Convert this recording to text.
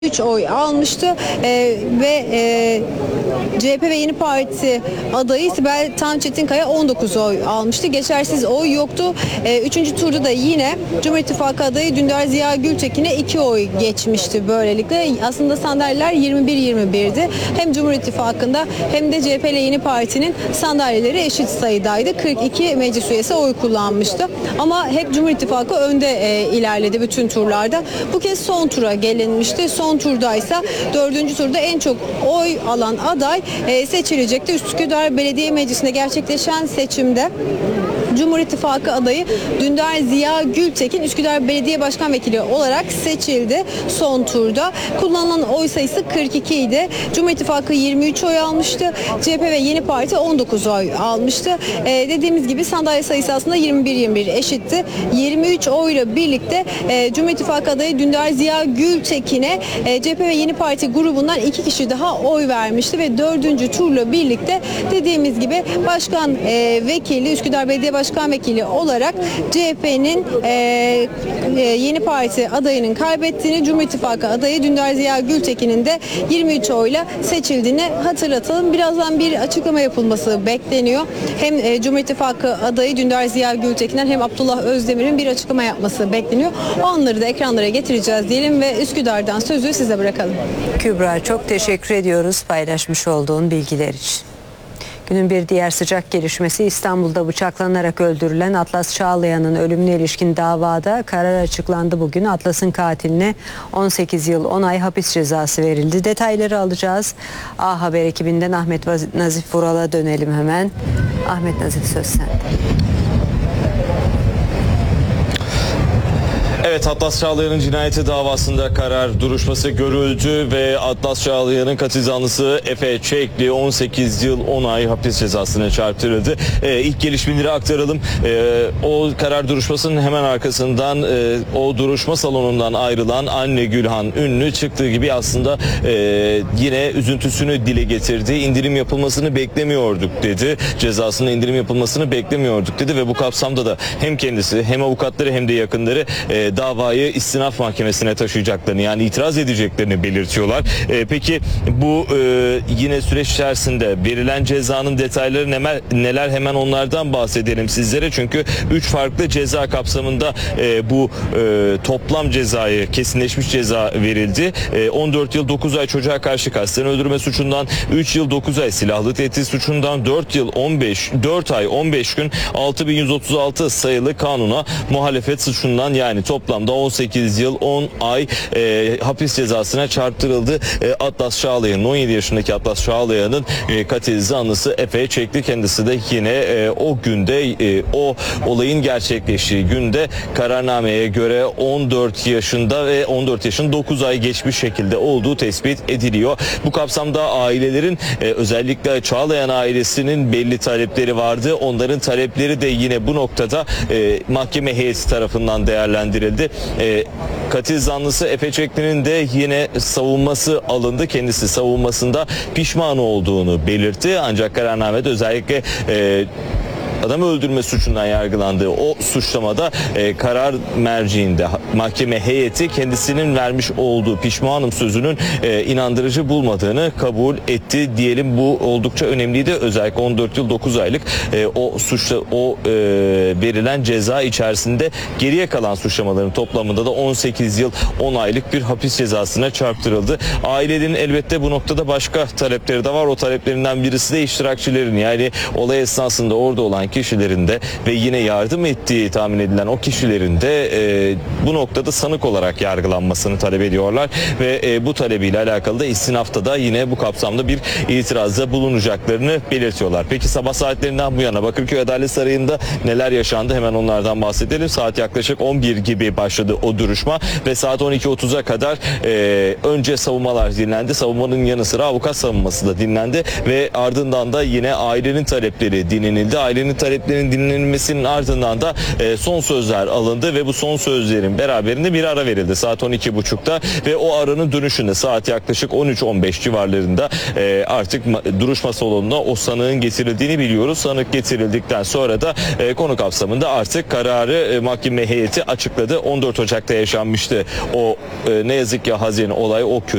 3 oy almıştı ve CHP ve Yeni Parti adayı Sibel Tan Çetinkaya 19 oy almıştı. Geçersiz oy yoktu. Üçüncü turda da yine Cumhur İttifakı adayı Dündar Ziya Gültekin'e 2 oy geçmişti böylelikle. Aslında sandalyeler 21-21'di. Hem Cumhur İttifakı'nda hem de CHP ile Yeni Parti'nin sandalyeleri eşit sayıdaydı. 42 meclis üyesi oy kullanmıştı. Ama hep Cumhur İttifakı önde ilerledi bütün turlarda. Bu kez son tura gelinmişti. Son turdaysa 4. turda en çok oy alan aday seçilecekti. Üsküdar Belediye Meclisi'nde gerçekleşen seçimde Cumhur İttifakı adayı Dündar Ziya Gültekin Üsküdar Belediye Başkan Vekili olarak seçildi son turda. Kullanılan oy sayısı 42 idi. Cumhur İttifakı 23 oy almıştı. CHP ve Yeni Parti 19 oy almıştı. Dediğimiz gibi sandalye sayısı aslında 21-21 eşitti. 23 oyla birlikte Cumhur İttifakı adayı Dündar Ziya Gültekin'e CHP ve Yeni Parti grubundan 2 kişi daha oy vermişti ve 4. turla birlikte dediğimiz gibi Başkan Vekili Üsküdar Belediye Başkan Vekili olarak CHP'nin Yeni Parti adayının kaybettiğini, Cumhur İttifakı adayı Dündar Ziya Gültekin'in de 23 oyla seçildiğini hatırlatalım. Birazdan bir açıklama yapılması bekleniyor. Hem Cumhur İttifakı adayı Dündar Ziya Gültekin'den hem Abdullah Özdemir'in bir açıklama yapması bekleniyor. Onları da ekranlara getireceğiz diyelim ve Üsküdar'dan sözü size bırakalım. Kübra, çok teşekkür ediyoruz paylaşmış olduğun bilgiler için. Günün bir diğer sıcak gelişmesi İstanbul'da bıçaklanarak öldürülen Atlas Çağlayan'ın ölümüne ilişkin davada karar açıklandı bugün. Atlas'ın katiline 18 yıl 10 ay hapis cezası verildi. Detayları alacağız. A Haber ekibinden Ahmet Nazif Vural'a dönelim hemen. Ahmet Nazif, söz sende. Evet, Atlas Çağlayan'ın cinayeti davasında karar duruşması görüldü ve Atlas Çağlayan'ın katil zanlısı Efe Çekli 18 yıl 10 ay hapis cezasına çarptırıldı. İlk gelişmeleri aktaralım. O karar duruşmasının hemen arkasından o duruşma salonundan ayrılan anne Gülhan Ünlü çıktığı gibi aslında yine üzüntüsünü dile getirdi. İndirim yapılmasını beklemiyorduk dedi. Cezasına indirim yapılmasını beklemiyorduk dedi ve bu kapsamda da hem kendisi hem avukatları hem de yakınları davayı istinaf mahkemesine taşıyacaklarını, yani itiraz edeceklerini belirtiyorlar. Peki bu yine süreç içerisinde verilen cezanın detayları neler, hemen onlardan bahsedelim sizlere. Çünkü 3 farklı ceza kapsamında bu toplam cezayı, kesinleşmiş ceza verildi. 14 yıl 9 ay çocuğa karşı kasten öldürme suçundan, 3 yıl 9 ay silahlı tehdit suçundan, 4 ay 15 gün 6136 sayılı kanuna muhalefet suçundan, yani toplamda 18 yıl 10 ay hapis cezasına çarptırıldı. Atlas Çağlayan'ın, 17 yaşındaki Atlas Çağlayan'ın katil zanlısı Efe Çekli, kendisi de yine o günde, o olayın gerçekleştiği günde kararnameye göre 14 yaşında ve 14 yaşın 9 ay geçmiş şekilde olduğu tespit ediliyor. Bu kapsamda ailelerin, özellikle Çağlayan ailesinin belli talepleri vardı. Onların talepleri de yine bu noktada mahkeme heyeti tarafından değerlendirildi. Katil zanlısı Efe Çekli'nin de yine savunması alındı. Kendisi savunmasında pişman olduğunu belirtti. Ancak kararnamede özellikle adam öldürme suçundan yargılandığı o suçlamada karar merciinde mahkeme heyeti kendisinin vermiş olduğu pişmanım sözünün inandırıcı bulmadığını kabul etti diyelim. Bu oldukça önemliydi. Özellikle 14 yıl 9 aylık o verilen ceza içerisinde geriye kalan suçlamaların toplamında da 18 yıl 10 aylık bir hapis cezasına çarptırıldı. Ailenin elbette bu noktada başka talepleri de var. O taleplerinden birisi de iştirakçilerin, yani olay esnasında orada olan kişilerin de ve yine yardım ettiği tahmin edilen o kişilerin de bu noktada sanık olarak yargılanmasını talep ediyorlar ve bu talebiyle alakalı da istinafta da yine bu kapsamda bir itirazda bulunacaklarını belirtiyorlar. Peki sabah saatlerinden bu yana Bakırköy Adalet Sarayı'nda neler yaşandı, hemen onlardan bahsedelim. Saat yaklaşık 11 gibi başladı o duruşma ve saat 12.30'a kadar önce savunmalar dinlendi. Savunmanın yanı sıra avukat savunması da dinlendi ve ardından da yine ailenin talepleri dinlenildi. Ailenin taleplerin dinlenilmesinin ardından da son sözler alındı ve bu son sözlerin beraberinde bir ara verildi saat 12.30'da ve o aranın dönüşünde saat yaklaşık 13-15 civarlarında artık duruşma salonuna o sanığın getirildiğini biliyoruz. Sanık getirildikten sonra da konu kapsamında artık kararı mahkeme heyeti açıkladı. 14 Ocak'ta yaşanmıştı o ne yazık ki hazin olay, o kötü